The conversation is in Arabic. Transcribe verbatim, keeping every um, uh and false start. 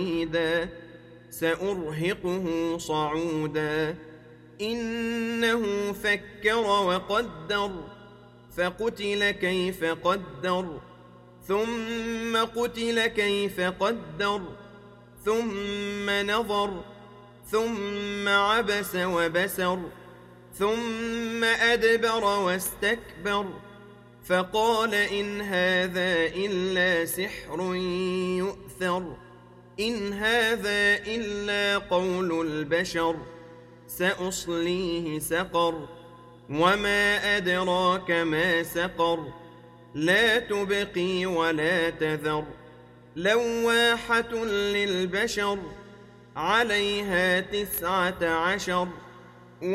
عنيدا سأرهقه صعودا إنه فكر وقدر فقتل كيف قدر ثم قتل كيف قدر ثم نظر ثم عبس وبسر ثم أدبر واستكبر فقال إن هذا إلا سحر يؤثر إن هذا إلا قول البشر سأصليه سقر وما أدراك ما سقر لا تبقي ولا تذر لواحة للبشر عليها تسعة عشر